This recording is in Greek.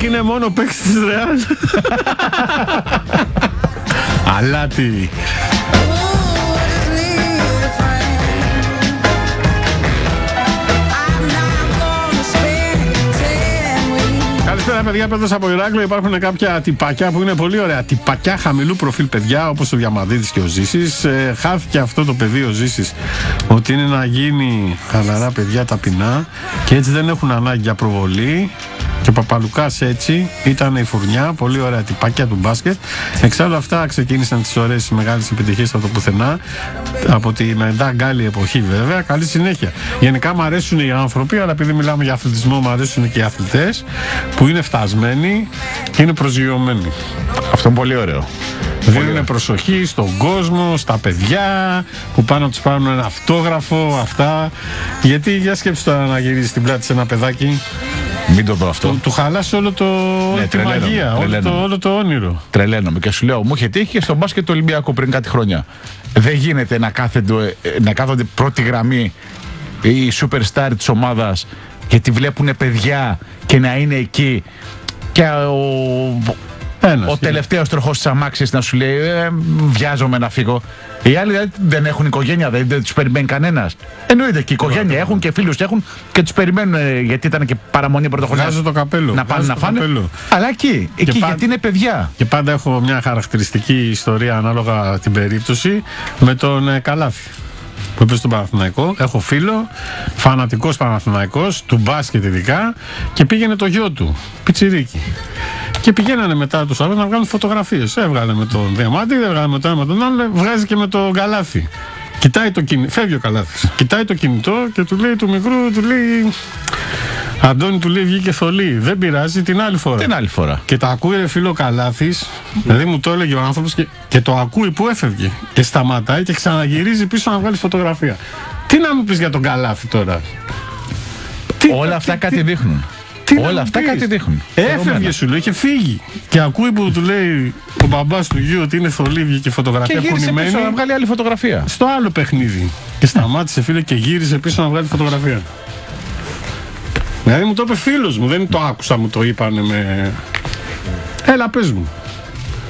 Μοντρίκ είναι μόνο παίκτης της Ρεάλ. Αλάτι. Καλησπέρα παιδιά, πέτος από Ηράκλειο. Υπάρχουν κάποια τυπάκια που είναι πολύ ωραία. Τυπάκια χαμηλού προφίλ παιδιά, όπως ο Διαμαντίδης και ο Ζήσης. Χάθηκε αυτό το παιδί ο Ζήσης, ότι είναι να γίνει χαλαρά παιδιά ταπεινά και έτσι δεν έχουν ανάγκη για προβολή. Και ο Παπαλουκάς έτσι ήταν η φουρνιά, πολύ ωραία τυπάκια του μπάσκετ. Εξάλλου αυτά ξεκίνησαν τις ωραίες μεγάλες επιτυχίες από το πουθενά, από τη μετά γκάλη εποχή βέβαια. Καλή συνέχεια. Γενικά μου αρέσουν οι άνθρωποι, αλλά επειδή μιλάμε για αθλητισμό, μου αρέσουν και οι αθλητές που είναι φτασμένοι και είναι προσγειωμένοι. Αυτό είναι πολύ ωραίο. Δίνουν προσοχή στον κόσμο, στα παιδιά που πάνε να τους πάρουν ένα αυτόγραφο, αυτά. Γιατί για σκέψου τώρα να γυρίσει την πλάτη σε ένα παιδάκι. Μην το δω αυτό. Του χαλάσει όλη τη μαγεία, όλο το όνειρο. Τρελαίνομαι και σου λέω, μου είχε τύχει και στο μπάσκετ του Ολυμπιακού πριν κάτι χρόνια. Δεν γίνεται να κάθονται πρώτη γραμμή οι superstar της ομάδας και τη βλέπουν παιδιά και να είναι εκεί και ο τελευταίος τροχός της αμάξης να σου λέει βιάζομαι να φύγω. Οι άλλοι δεν έχουν οικογένεια, δεν τους περιμένει κανένας. Εννοείται και οικογένεια έχουν και φίλους έχουν και τους περιμένουν γιατί ήταν και παραμονή πρωτοχρονιάς να πάνε να φάνε. Αλλά εκεί γιατί είναι παιδιά. Και πάντα έχω μια χαρακτηριστική ιστορία ανάλογα την περίπτωση με τον Καλάθι που είπε στον Παναθηναϊκό. Έχω φίλο, φανατικός Παναθηναϊκός, του μπάσκετ ειδικά, και πήγαινε το γιο του, πιτσιρίκι. Και πηγαίνανε μετά τους άλλους να βγάλουν φωτογραφίες. Έβγαλε με τον Διαμάντη, έβγαλε με τον ένα με τον άλλο, βγάζει και με τον Καλάθι. Κοιτάει το κινητό, φεύγει ο Καλάθης. Κοιτάει το κινητό και του λέει του μικρού, του λέει Αντώνη, του λέει βγήκε θολή. Δεν πειράζει, την άλλη φορά. Την άλλη φορά. Και το ακούει ρε φίλο Καλάθης, δηλαδή μου το έλεγε ο άνθρωπος και το ακούει που έφευγε. Και σταματάει και ξαναγυρίζει πίσω να βγάλει φωτογραφία. Τι να μου πεις για τον Καλάθη τώρα? Όλα αυτά κάτι δείχνουν. Όλα αυτά κάτι δείχνουν. Έφευγε σου λέει, είχε φύγει. Και ακούει που του λέει ο μπαμπάς του γιου ότι είναι θολή και φωτογραφία. Και γύρισε πίσω να βγάλει άλλη φωτογραφία. Στο άλλο παιχνίδι. Και σταμάτησε φίλε και γύρισε πίσω να βγάλει φωτογραφία. Δηλαδή μου το είπε φίλος μου, δεν το άκουσα, μου το είπανε με... Έλα πες μου.